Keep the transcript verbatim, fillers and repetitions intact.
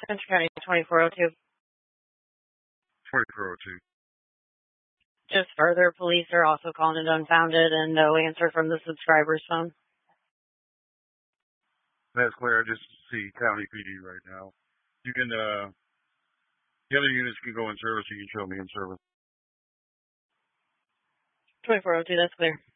Central County twenty-four oh two. twenty-four oh two. Just further, police are also calling it unfounded and no answer from the subscriber's phone. That's clear. I just see County P D right now. You can, uh, the other units can go in service. You can show me in service. twenty-four oh two, that's clear.